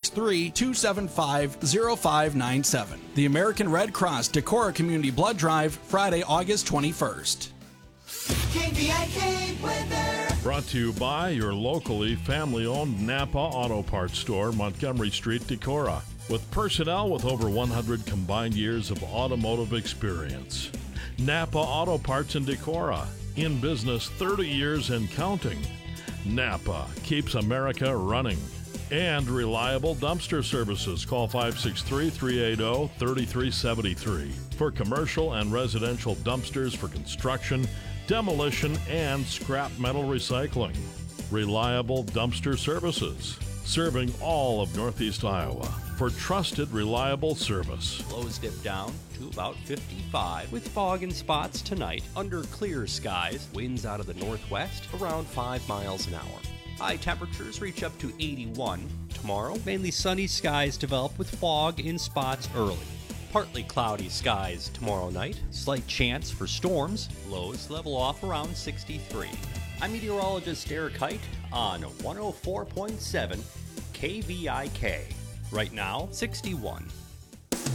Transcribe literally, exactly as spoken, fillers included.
three, two seven five, zero five nine seven. The American Red Cross Decorah Community Blood Drive, Friday, August twenty-first. K V I K weather. Brought to you by your locally family-owned Napa Auto Parts store, Montgomery Street, Decorah, with personnel with over one hundred combined years of automotive experience. Napa Auto Parts in Decorah, in business thirty years and counting. Napa keeps America running. And reliable dumpster services. Call five six three, three eight zero, three three seven three for commercial and residential dumpsters for construction, demolition, and scrap metal recycling. Reliable dumpster services, serving all of Northeast Iowa for trusted, reliable service. Lows dip down to about fifty-five with fog and spots tonight under clear skies. Winds out of the northwest around five miles an hour. High temperatures reach up to eighty-one. Tomorrow, mainly sunny skies develop with fog in spots early. Partly cloudy skies tomorrow night. Slight chance for storms. Lows level off around sixty-three. I'm meteorologist Eric Height on one oh four point seven K V I K. Right now, sixty-one.